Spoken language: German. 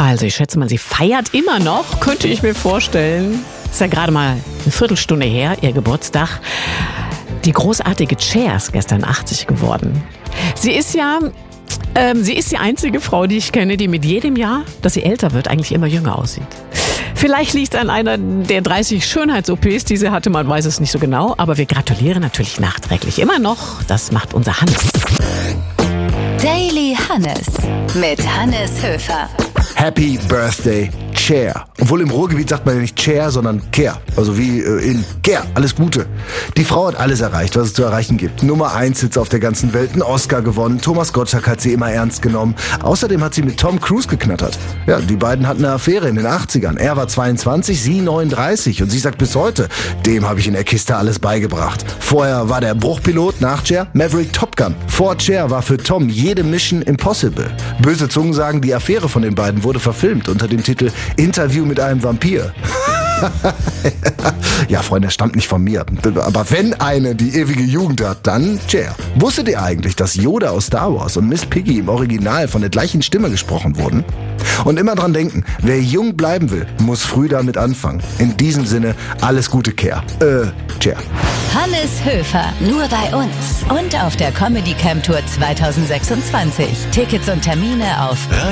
Also ich schätze mal, sie feiert immer noch, könnte ich mir vorstellen. Ist ja gerade mal eine Viertelstunde her, ihr Geburtstag. Die großartige Cher ist gestern 80 geworden. Sie ist die einzige Frau, die ich kenne, die mit jedem Jahr, dass sie älter wird, eigentlich immer jünger aussieht. Vielleicht liegt es an einer der 30 Schönheits-OPs, die sie hatte, man weiß es nicht so genau. Aber wir gratulieren natürlich nachträglich immer noch. Das macht unser Hannes. Daily Hannes mit Hannes Höfer. Happy Birthday, Cher. Obwohl im Ruhrgebiet sagt man ja nicht Cher, sondern Cher. Also wie in Cher. Alles Gute. Die Frau hat alles erreicht, was es zu erreichen gibt. Nummer 1 Hits auf der ganzen Welt, einen Oscar gewonnen. Thomas Gottschalk hat sie immer ernst genommen. Außerdem hat sie mit Tom Cruise geknattert. Ja, die beiden hatten eine Affäre in den 80ern. Er war 22, sie 39. Und sie sagt bis heute, dem habe ich in der Kiste alles beigebracht. Vorher war der Bruchpilot, nach Cher Maverick Top Gun. Vor Cher war für Tom jede Mission Impossible. Böse Zungen sagen, die Affäre von den beiden wurde verfilmt unter dem Titel Interview mit einem Vampir. Ja, Freunde, das stammt nicht von mir. Aber wenn eine die ewige Jugend hat, dann Cher. Wusstet ihr eigentlich, dass Yoda aus Star Wars und Miss Piggy im Original von der gleichen Stimme gesprochen wurden? Und immer dran denken, wer jung bleiben will, muss früh damit anfangen. In diesem Sinne, alles Gute, Cher. Hannes Höfer, nur bei uns und auf der Comedy Camp Tour 2026. Tickets und Termine auf